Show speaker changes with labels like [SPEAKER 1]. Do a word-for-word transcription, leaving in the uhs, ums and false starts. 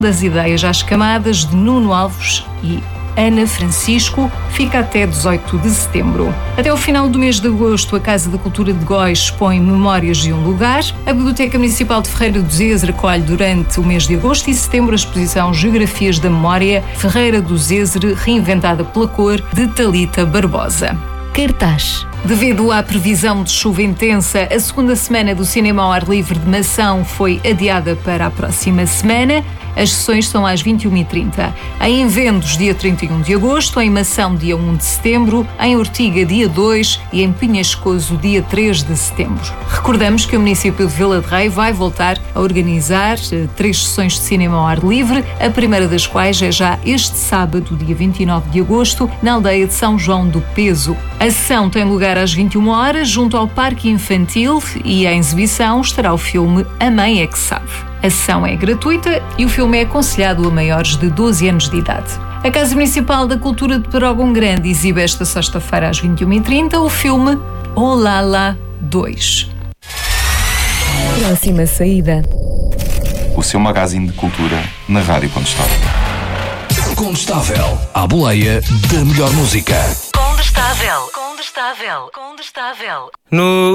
[SPEAKER 1] das ideias às camadas de Nuno Alves e Ana Francisco, fica até dezoito de setembro. Até o final do mês de agosto, a Casa da Cultura de Góis expõe Memórias de um Lugar. A Biblioteca Municipal de Ferreira do Zezer acolhe durante o mês de agosto e setembro a exposição Geografias da Memória, Ferreira do Zezer, reinventada pela cor, de Talita Barbosa. Cartaz. Devido à previsão de chuva intensa, a segunda semana do Cinema ao Ar Livre de Mação foi adiada para a próxima semana. As sessões são às vinte e uma e trinta. Em Vendos, dia trinta e um de agosto, em Mação, dia um de setembro, em Ortiga, dia dois e em Pinhascoso, dia três de setembro. Recordamos que o município de Vila de Rei vai voltar a organizar três sessões de cinema ao ar livre, a primeira das quais é já este sábado, dia vinte e nove de agosto, na aldeia de São João do Peso. A sessão tem lugar às vinte e uma horas, junto ao Parque Infantil, e em exibição estará o filme A Mãe é que Sabe. A sessão é gratuita e o filme é aconselhado a maiores de doze anos de idade. A Casa Municipal da Cultura de Perógão Grande exibe esta sexta-feira às vinte e uma e trinta o filme Olala dois.
[SPEAKER 2] Próxima saída.
[SPEAKER 3] O seu magazine de cultura na Rádio Condestável.
[SPEAKER 4] Condestável, à boleia da melhor música.
[SPEAKER 5] Condestável, condestável, condestável.
[SPEAKER 6] No